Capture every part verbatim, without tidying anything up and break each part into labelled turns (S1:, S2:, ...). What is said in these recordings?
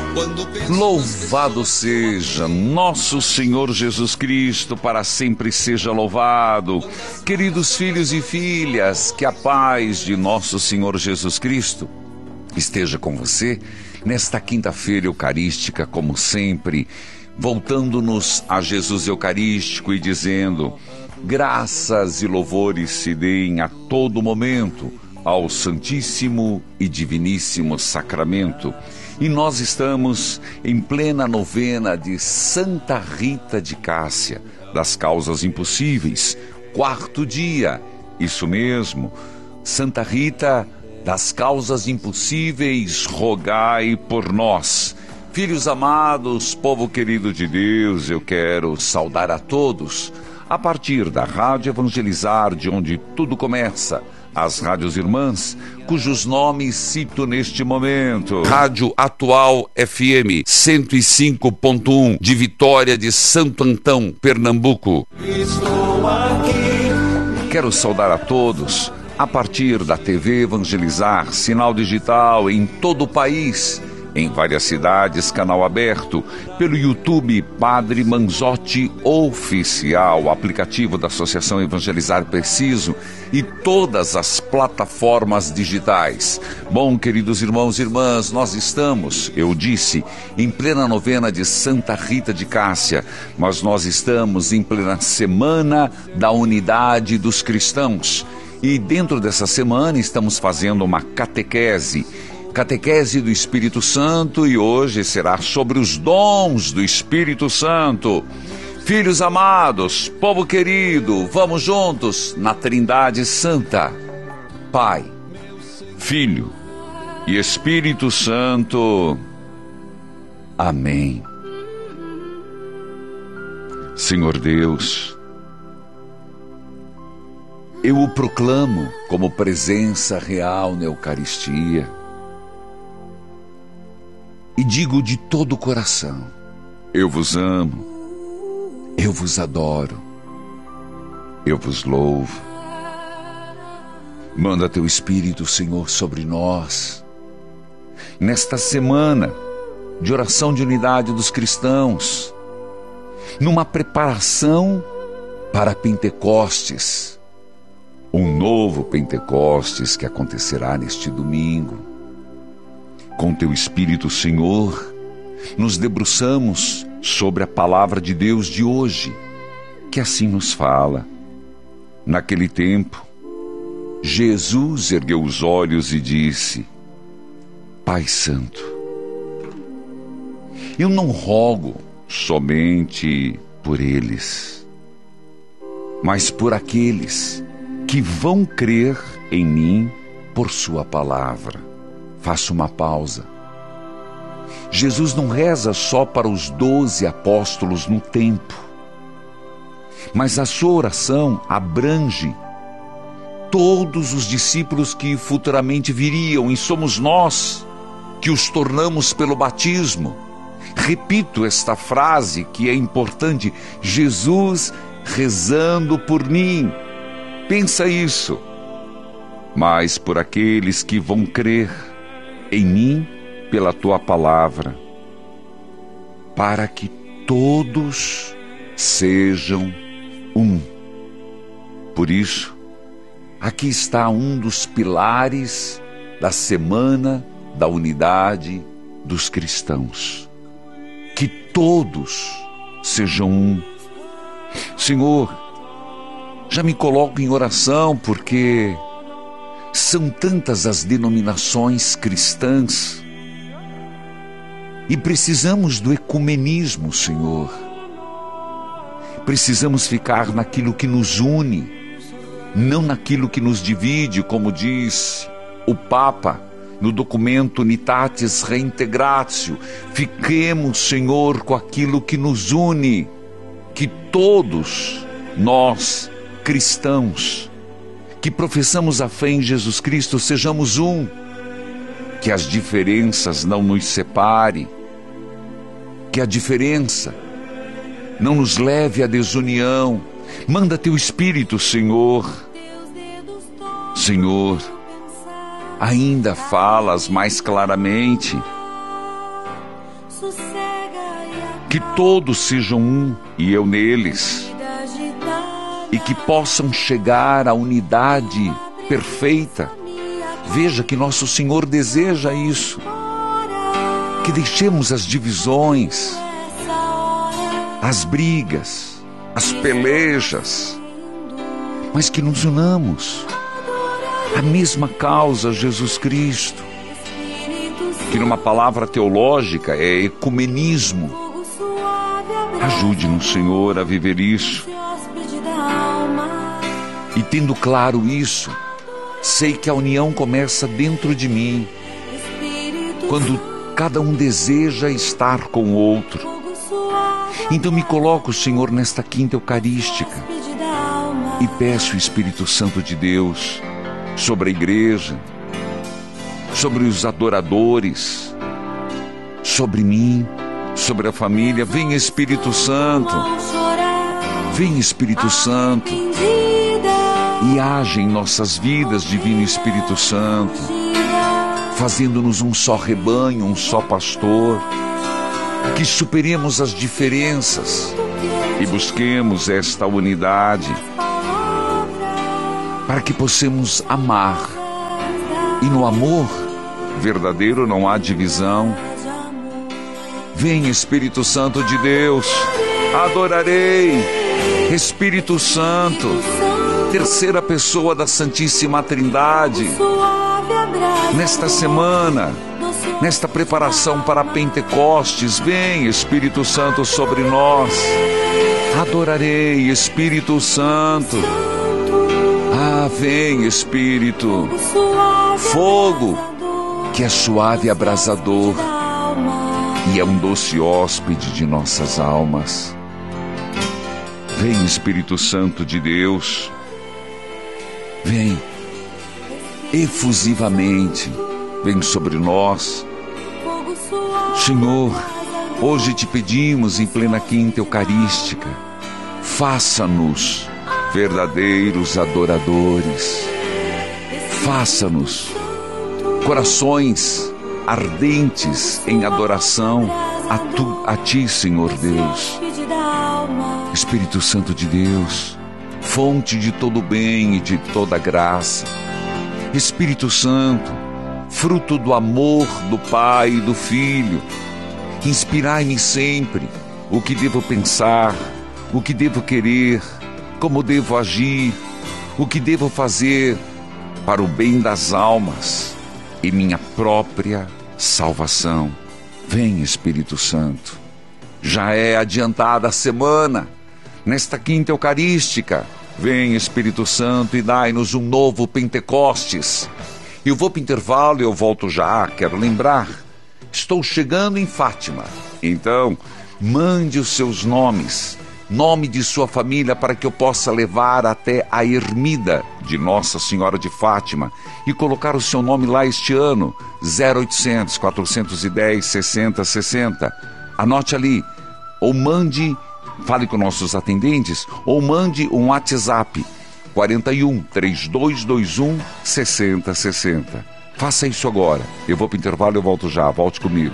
S1: Louvado seja nosso Senhor Jesus Cristo, para sempre seja louvado. Queridos filhos e filhas, que a paz de nosso Senhor Jesus Cristo esteja com você nesta quinta-feira eucarística, como sempre, voltando-nos a Jesus Eucarístico e dizendo: graças e louvores se deem a todo momento ao Santíssimo e Diviníssimo Sacramento. E nós estamos em plena novena de Santa Rita de Cássia, das causas impossíveis, quarto dia, isso mesmo, Santa Rita das causas impossíveis, rogai por nós. Filhos amados, povo querido de Deus, eu quero saudar a todos, a partir da Rádio Evangelizar, de onde tudo começa, as rádios irmãs, cujos nomes cito neste momento: Rádio Atual F M cento e cinco ponto um, de Vitória de Santo Antão, Pernambuco. Estou aqui. Quero saudar a todos, a partir da T V Evangelizar, sinal digital em todo o país, em várias cidades, canal aberto, pelo YouTube Padre Manzotti Oficial, aplicativo da Associação Evangelizar Preciso, e todas as plataformas digitais. Bom, queridos irmãos e irmãs, nós estamos, eu disse, em plena novena de Santa Rita de Cássia, mas nós estamos em plena Semana da Unidade dos Cristãos. E dentro dessa semana estamos fazendo uma catequese, Catequese do Espírito Santo, e hoje será sobre os dons do Espírito Santo. Filhos amados, povo querido, vamos juntos na Trindade Santa, Pai, Filho e Espírito Santo. Amém. Senhor Deus, eu o proclamo como presença real na Eucaristia. E digo de todo o coração: eu vos amo, eu vos adoro, eu vos louvo. Manda teu Espírito, Senhor, sobre nós, nesta semana de oração de unidade dos cristãos, numa preparação para Pentecostes, um novo Pentecostes que acontecerá neste domingo. Com teu Espírito, Senhor, nos debruçamos sobre a palavra de Deus de hoje, que assim nos fala. Naquele tempo, Jesus ergueu os olhos e disse: Pai Santo, eu não rogo somente por eles, mas por aqueles que vão crer em mim por sua palavra. Faça uma pausa. Jesus não reza só para os doze apóstolos no templo, mas a sua oração abrange todos os discípulos que futuramente viriam, e somos nós que os tornamos pelo batismo. Repito esta frase que é importante: Jesus rezando por mim. Pensa isso. Mas por aqueles que vão crer em mim pela tua palavra, para que todos sejam um. Por isso, aqui está um dos pilares da Semana da Unidade dos Cristãos: que todos sejam um. Senhor, já me coloco em oração, porque são tantas as denominações cristãs e precisamos do ecumenismo, Senhor. Precisamos ficar naquilo que nos une, não naquilo que nos divide, como diz o Papa no documento Unitatis Reintegratio. Fiquemos, Senhor, com aquilo que nos une, que todos nós, cristãos, que professamos a fé em Jesus Cristo, sejamos um, que as diferenças não nos separem, que a diferença não nos leve à desunião. Manda teu Espírito, Senhor. Senhor, ainda falas mais claramente. Que todos sejam um e eu neles, e que possam chegar à unidade perfeita. Veja que nosso Senhor deseja isso, que deixemos as divisões, as brigas, as pelejas, mas que nos unamos. A mesma causa, Jesus Cristo, que numa palavra teológica é ecumenismo. Ajude-nos, Senhor, a viver isso. E tendo claro isso, sei que a união começa dentro de mim, quando cada um deseja estar com o outro. Então me coloco, Senhor, nesta quinta eucarística e peço o Espírito Santo de Deus sobre a igreja, sobre os adoradores, sobre mim, sobre a família. Vem, Espírito Santo, vem, Espírito Santo, e age em nossas vidas, Divino Espírito Santo, fazendo-nos um só rebanho, um só pastor, que superemos as diferenças e busquemos esta unidade, para que possamos amar. E no amor verdadeiro não há divisão. Vem, Espírito Santo de Deus, adorarei. Espírito Santo, terceira pessoa da Santíssima Trindade, nesta semana, nesta preparação para Pentecostes, vem, Espírito Santo, sobre nós. Adorarei, Espírito Santo. Ah, vem, Espírito, fogo que é suave e abrasador e é um doce hóspede de nossas almas. Vem, Espírito Santo de Deus, vem efusivamente, vem sobre nós. Senhor, hoje te pedimos em plena quinta eucarística, faça-nos verdadeiros adoradores, faça-nos corações ardentes em adoração a, tu, a Ti, Senhor Deus. Espírito Santo de Deus, fonte de todo bem e de toda graça. Espírito Santo, fruto do amor do Pai e do Filho, inspirai-me sempre o que devo pensar, o que devo querer, como devo agir, o que devo fazer para o bem das almas e minha própria salvação. Vem, Espírito Santo. Já é adiantada a semana, nesta quinta eucarística. Vem, Espírito Santo, e dai-nos um novo Pentecostes. Eu vou para o intervalo e eu volto já. Quero lembrar, estou chegando em Fátima. Então, mande os seus nomes, nome de sua família, para que eu possa levar até a ermida de Nossa Senhora de Fátima e colocar o seu nome lá este ano. Zero oitocentos, quatrocentos e dez, sessenta, sessenta. Anote ali, ou mande, fale com nossos atendentes, ou mande um WhatsApp, quarenta e um, trinta e dois vinte e um, sessenta, sessenta. Faça isso agora. Eu vou para o intervalo e eu volto já. Volte comigo.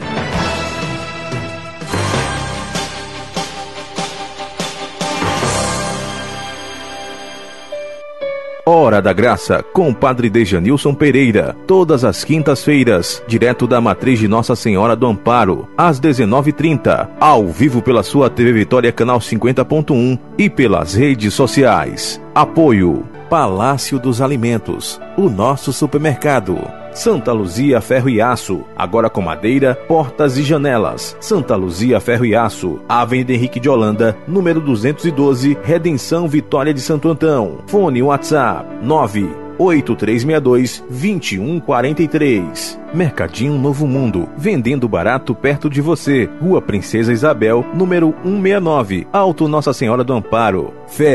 S2: Hora da Graça, com o Padre Dejanilson Pereira, todas as quintas-feiras, direto da Matriz de Nossa Senhora do Amparo, às dezenove e trinta, ao vivo pela sua T V Vitória Canal cinquenta ponto um e pelas redes sociais. Apoio Palácio dos Alimentos, o nosso supermercado. Santa Luzia Ferro e Aço, agora com madeira, portas e janelas. Santa Luzia Ferro e Aço, Avenida Henrique de Holanda, número duzentos e doze, Redenção Vitória de Santo Antão. Fone WhatsApp nove oito três seis dois, dois um quatro três. Mercadinho Novo Mundo, vendendo barato perto de você. Rua Princesa Isabel, número cento e sessenta e nove, Alto Nossa Senhora do Amparo. Fé,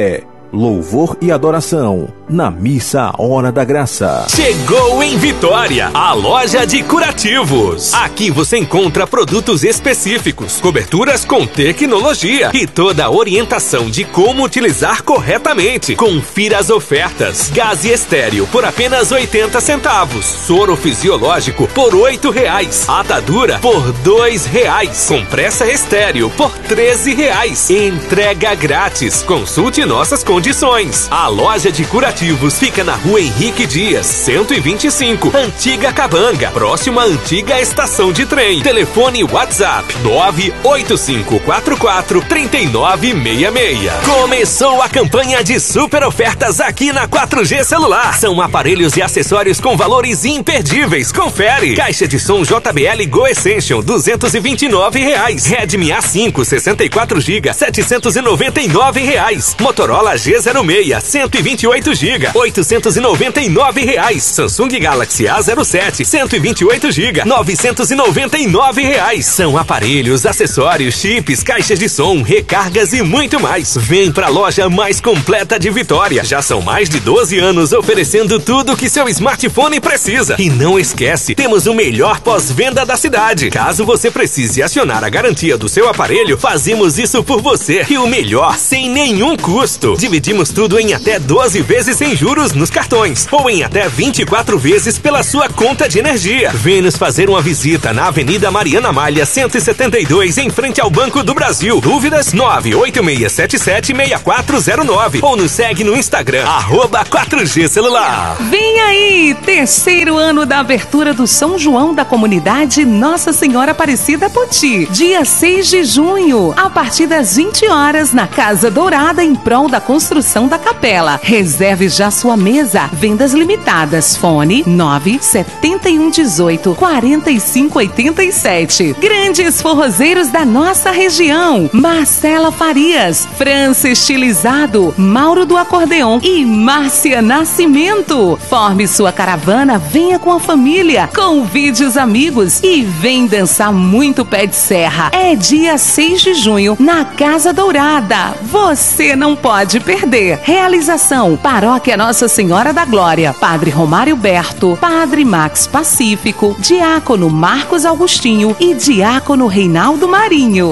S2: louvor e adoração, na Missa Hora da Graça.
S3: Chegou em Vitória, a loja de curativos. Aqui você encontra produtos específicos, coberturas com tecnologia e toda a orientação de como utilizar corretamente. Confira as ofertas. Gás estéreo por apenas oitenta centavos. Soro fisiológico por oito reais. Atadura por dois reais. Compressa estéreo por treze reais. Entrega grátis. Consulte nossas condições. A loja de curativos fica na Rua Henrique Dias, cento e vinte e cinco, Antiga Cabanga, próxima à antiga estação de trem. Telefone WhatsApp nove oito cinco quatro quatro três nove seis seis. Começou a campanha de super ofertas aqui na quatro G Celular. São aparelhos e acessórios com valores imperdíveis. Confere. Caixa de som J B L Go Essential duzentos e vinte e nove reais. Redmi A cinco sessenta e quatro gigas setecentos e noventa e nove reais. Motorola G zero seis cento e vinte e oito gigas oitocentos e noventa e nove reais. Samsung Galaxy A zero sete cento e vinte e oito gigas novecentos e noventa e nove reais. São aparelhos, acessórios, chips, caixas de som, recargas e muito mais. Vem pra loja mais completa de Vitória. Já são mais de doze anos oferecendo tudo que seu smartphone precisa. E não esquece, temos o melhor pós-venda da cidade. Caso você precise acionar a garantia do seu aparelho, fazemos isso por você. E o melhor, sem nenhum custo. Dividimos tudo em até doze vezes sem juros nos cartões. Ou em até vinte e quatro vezes pela sua conta de energia. Vem nos fazer uma visita na Avenida Mariana Malha, cento e setenta e dois, em frente ao Banco do Brasil. Dúvidas? nove oito seis sete sete seis quatro zero nove. Ou nos segue no Instagram, arroba quatro G Celular.
S4: Vem aí, terceiro ano da abertura do São João da Comunidade Nossa Senhora Aparecida Poti. Dia seis de junho, a partir das vinte horas, na Casa Dourada, em prol da construção da capela. Reserve já sua mesa. Vendas limitadas. Fone nove sete um um oito quatro cinco oito sete. Grandes forrozeiros da nossa região: Marcela Farias, França Estilizado, Mauro do Acordeon e Márcia Nascimento. Forme sua caravana, venha com a família, convide os amigos e vem dançar muito pé de serra. É dia seis de junho, na Casa Dourada. Você não pode perder. Realização: Paróquia Nossa Senhora da Glória, Padre Romário Berto, Padre Max Pacífico, Diácono Marcos Augustinho e Diácono Reinaldo Marinho.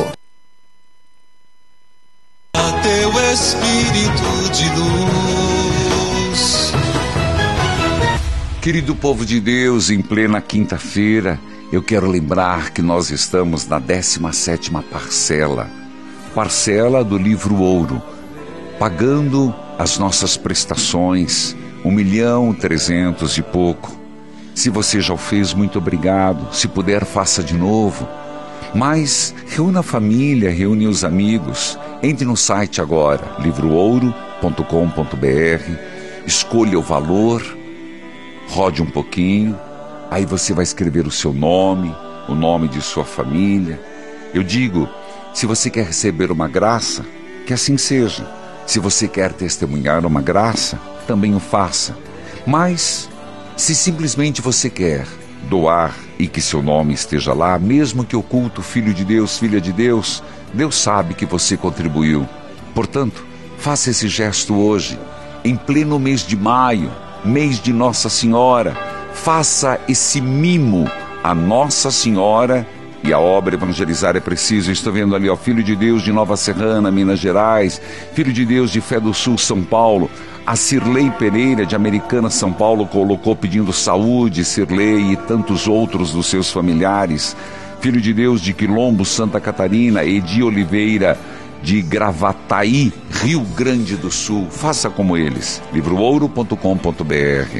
S5: Teu Espírito de luz.
S1: Querido povo de Deus, em plena quinta-feira, eu quero lembrar que nós estamos na décima sétima parcela, parcela do livro Ouro, pagando as nossas prestações, um milhão trezentos e pouco. Se você já o fez, muito obrigado. Se puder, faça de novo. Mas reúna a família, reúne os amigos. Entre no site agora, livro ouro ponto com ponto br, escolha o valor, rode um pouquinho, aí você vai escrever o seu nome, o nome de sua família. Eu digo, se você quer receber uma graça, que assim seja. Se você quer testemunhar uma graça, também o faça. Mas, se simplesmente você quer doar e que seu nome esteja lá, mesmo que oculto, filho de Deus, filha de Deus, Deus sabe que você contribuiu. Portanto, faça esse gesto hoje, em pleno mês de maio, mês de Nossa Senhora. Faça esse mimo a Nossa Senhora. E a obra Evangelizar é Preciso. Estou vendo ali, ó, Filho de Deus de Nova Serrana, Minas Gerais, Filho de Deus de Fé do Sul, São Paulo. A Cirlei Pereira de Americana, São Paulo, colocou pedindo saúde, Cirlei, e tantos outros dos seus familiares. Filho de Deus de Quilombo, Santa Catarina, Edi Oliveira de Gravataí, Rio Grande do Sul. Faça como eles. livro ouro ponto com ponto br.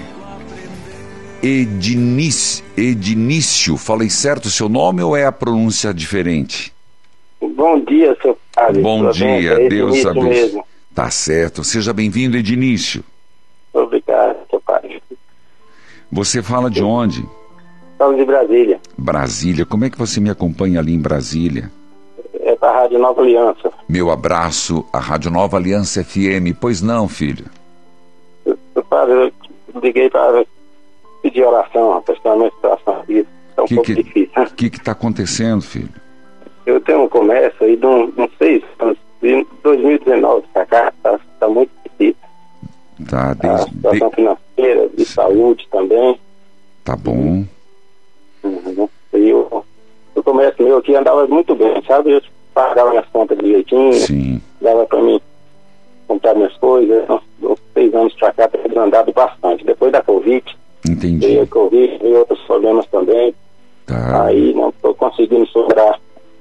S1: Edinício, Edinício, falei certo o seu nome ou é a pronúncia diferente?
S6: Bom dia, seu padre.
S1: Bom dia,
S6: bem?
S1: Deus
S6: Edinício
S1: abençoe.
S6: mesmo.
S1: Tá certo, seja bem-vindo, Edinício.
S6: Obrigado, seu padre.
S1: Você fala de onde?
S6: Estamos de Brasília.
S1: Brasília, como é que você me acompanha ali em Brasília?
S6: É para a Rádio Nova Aliança.
S1: Meu abraço à Rádio Nova Aliança F M. Pois não, filho?
S6: Seu padre, eu liguei para pedir oração, para estar numa situação aqui. É um
S1: que
S6: pouco
S1: que,
S6: difícil.
S1: O que está acontecendo, filho?
S6: Eu tenho um comércio aí de uns seis anos, de dois mil e dezenove para cá, está tá muito difícil.
S1: Tá,
S6: A
S1: desde,
S6: situação
S1: de...
S6: financeira, de saúde também.
S1: Tá bom.
S6: Uhum. E o, o comércio meu aqui andava muito bem, sabe? Eu pagava minhas contas direitinho,
S1: Sim.
S6: dava para mim comprar minhas coisas. Uns seis anos para cá tem andado bastante. Depois da Covid,
S1: Entendi.
S6: veio a Covid, veio outros problemas também.
S1: Tá.
S6: Aí não estou conseguindo sobrar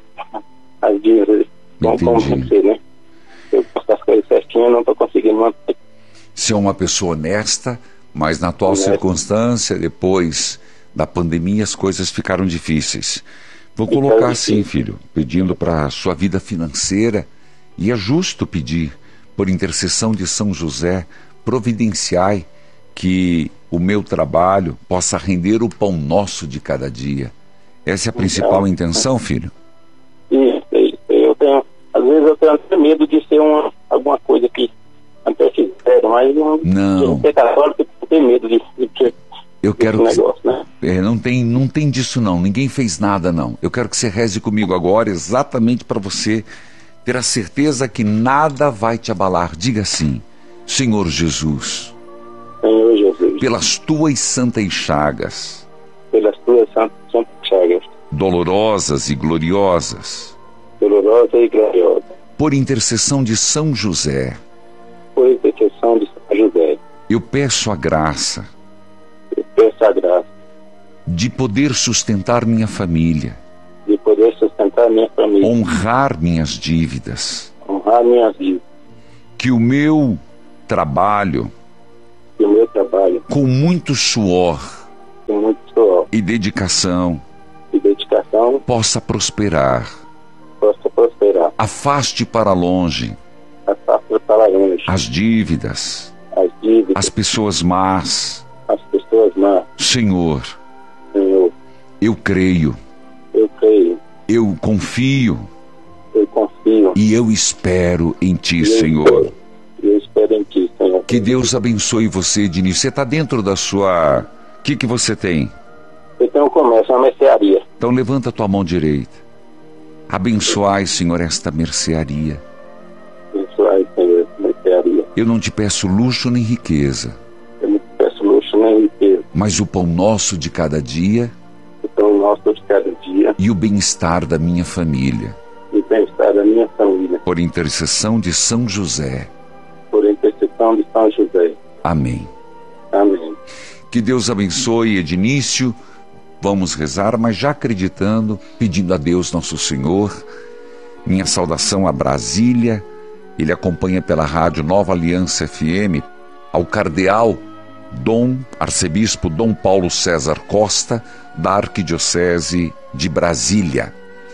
S6: as dívidas como, como tem que ser, né? Eu posto as coisas certinho, não estou conseguindo manter.
S1: Você é uma pessoa honesta, mas na atual
S6: Honesto.
S1: circunstância, depois da pandemia, as coisas ficaram difíceis. Vou
S6: Ficaram
S1: colocar assim,
S6: difíceis.
S1: filho, pedindo para a sua vida financeira, e é justo pedir, por intercessão de São José, providenciai que o meu trabalho possa render o pão nosso de cada dia. Essa é a principal intenção, filho?
S6: Isso, isso. Eu tenho, às vezes eu tenho até medo de ser uma, alguma coisa que até fizeram, mas não,
S1: Não.
S6: ser católico eu tenho medo de, de, de
S1: Eu quero
S6: desse
S1: que
S6: negócio, né?
S1: É, não tem, não tem disso não, ninguém fez nada não. Eu quero que você reze comigo agora exatamente para você ter a certeza que nada vai te abalar. Diga assim: Senhor Jesus,
S6: Senhor Jesus,
S1: pelas tuas santas chagas,
S6: pelas tuas santas, santas chagas,
S1: dolorosas e gloriosas,
S6: dolorosa e gloriosa,
S1: por intercessão de São José,
S6: por intercessão de São José,
S1: eu peço a graça
S6: eu peço a graça
S1: de poder sustentar minha família,
S6: de poder sustentar minha família,
S1: honrar minhas dívidas,
S6: honrar minha vida,
S1: que o meu trabalho,
S6: que o meu trabalho,
S1: com muito suor
S6: com muito suor
S1: e dedicação,
S6: e dedicação,
S1: possa prosperar.
S6: possa prosperar.
S1: Afaste para longe
S6: As pastas para longe,
S1: as dívidas,
S6: as dívidas,
S1: as pessoas más.
S6: as pessoas más.
S1: Senhor,
S6: Senhor,
S1: eu creio,
S6: eu creio,
S1: eu confio
S6: eu confio,
S1: e eu espero em Ti,
S6: e eu
S1: Senhor.
S6: espero, e eu espero em Ti, Senhor.
S1: Que Deus abençoe você, Diniz. Você está dentro da sua... O que, que você tem?
S6: Eu tenho um comércio, uma mercearia.
S1: Então levanta a tua mão direita. Abençoai, Senhor, esta mercearia.
S6: Abençoai, Senhor, mercearia.
S1: Eu não te peço luxo nem riqueza,
S6: Eu não te peço luxo nem riqueza.
S1: mas o pão nosso de cada dia
S6: O pão nosso de cada dia
S1: e o bem-estar da minha família,
S6: e o bem-estar da minha família.
S1: por intercessão de São José.
S6: Por intercessão de São José.
S1: Amém.
S6: Amém.
S1: Que Deus abençoe, Ednício. Vamos rezar, mas já acreditando, pedindo a Deus Nosso Senhor. Minha saudação a Brasília. Ele acompanha pela rádio Nova Aliança F M ao cardeal Dom Arcebispo Dom Paulo César Costa, da Arquidiocese de Brasília.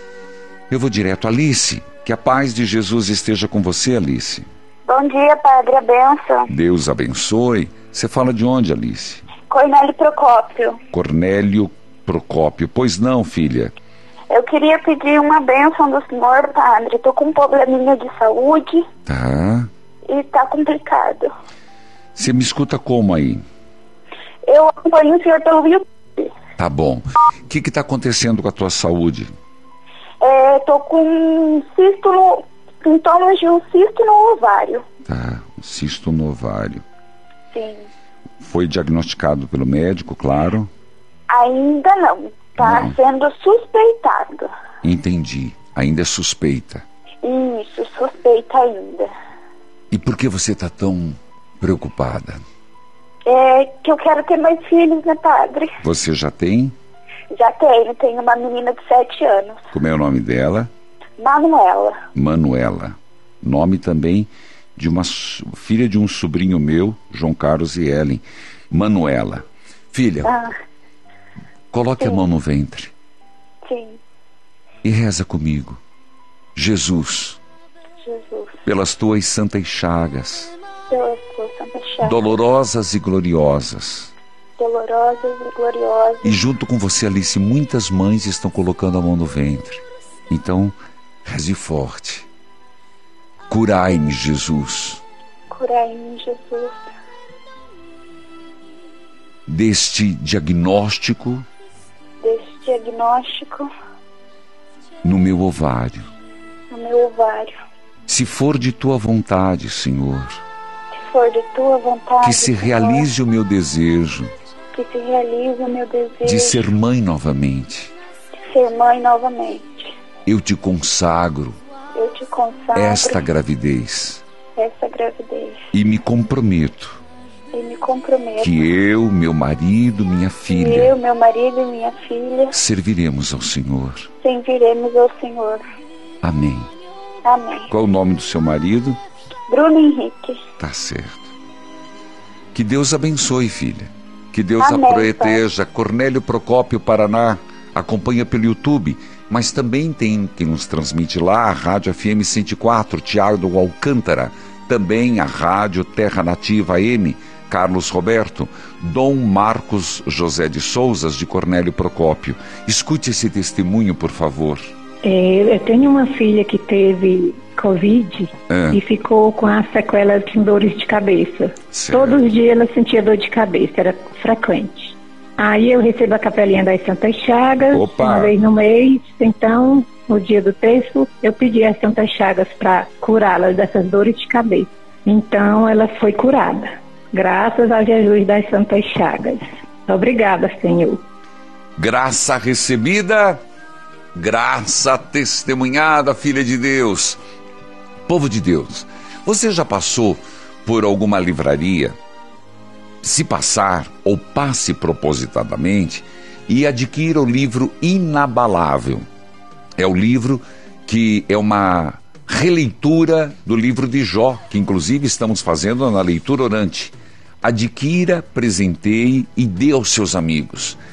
S1: Eu vou direto, Alice. Que a paz de Jesus esteja com você, Alice.
S7: Bom dia, padre, a benção.
S1: Deus abençoe. Você fala de onde, Alice?
S7: Cornélio Procópio.
S1: Cornélio Procópio. Pois não, filha?
S7: Eu queria pedir uma benção do senhor, padre. Tô com um probleminha de saúde
S1: Tá.
S7: e tá complicado.
S1: Você me escuta como aí?
S7: Eu acompanho o senhor pelo YouTube.
S1: Tá bom. O que que tá acontecendo com a tua saúde?
S7: É, tô com um cisto no... sintomas de um cisto no ovário.
S1: Tá. Um cisto no ovário.
S7: Sim.
S1: Foi diagnosticado pelo médico, claro.
S7: Ainda não. Tá
S1: Não.
S7: sendo suspeitado.
S1: Entendi. Ainda é suspeita.
S7: Isso, suspeita ainda.
S1: E por que você tá tão preocupada?
S7: É que eu quero ter mais filhos, né, padre?
S1: Você já tem?
S7: Já tenho. Tenho uma menina de sete anos.
S1: Como é o nome dela?
S7: Manuela.
S1: Manuela. Nome também de uma so- filha de um sobrinho meu, João Carlos e Ellen. Manuela. Filha,
S7: Ah,
S1: coloque a
S7: sim.
S1: mão no ventre
S7: sim.
S1: e reza comigo. Jesus,
S7: Jesus.
S1: pelas tuas santas chagas,
S7: Pela sua santa chave.
S1: dolorosas e gloriosas,
S7: Dolorosas e gloriosas.
S1: e junto com você, Alice, muitas mães estão colocando a mão no ventre. Então, reze forte. Curai-me, Jesus,
S7: Curai-me, Jesus.
S1: deste diagnóstico
S7: Deste diagnóstico
S1: no meu ovário.
S7: no meu ovário.
S1: Se for de tua vontade, Senhor,
S7: Se for de tua vontade,
S1: que se
S7: Senhor,
S1: realize o meu desejo
S7: que se realize o meu desejo
S1: de ser mãe novamente.
S7: de ser mãe novamente.
S1: Eu te consagro
S7: Eu te consagro
S1: esta gravidez
S7: essa gravidez
S1: e me comprometo
S7: e me comprometo
S1: que eu, meu marido, minha
S7: que
S1: filha,
S7: eu, meu marido e minha filha
S1: serviremos ao Senhor.
S7: serviremos ao Senhor.
S1: Amém.
S7: Amém.
S1: Qual é o nome do seu marido?
S7: Bruno Henrique.
S1: Tá certo. Que Deus abençoe, filha. Que Deus
S7: Amém,
S1: a proteja. Cornélio Procópio, Paraná, acompanha pelo YouTube, mas também tem quem nos transmite lá, a Rádio F M cento e quatro, Tiago Alcântara, também a Rádio Terra Nativa A M, Carlos Roberto, Dom Marcos José de Souzas, de Cornélio Procópio. Escute esse testemunho, por favor.
S8: É, eu tenho uma filha que teve Covid
S1: É.
S8: e ficou com as sequelas com dores de cabeça.
S1: Certo.
S8: Todos os dias ela sentia dor de cabeça, era frequente. Aí eu recebo a capelinha das Santas Chagas,
S1: Opa.
S8: uma vez no mês, então, no dia do terço, eu pedi às Santas Chagas para curá-la dessas dores de cabeça. Então ela foi curada, graças a Jesus das Santas Chagas. Obrigada, Senhor.
S1: Graça recebida, graça testemunhada, filha de Deus. Povo de Deus, você já passou por alguma livraria? Se passar, ou passe propositadamente, e adquira o livro Inabalável. É o livro que é uma releitura do livro de Jó, que inclusive estamos fazendo na leitura orante. Adquira, presenteie e dê aos seus amigos.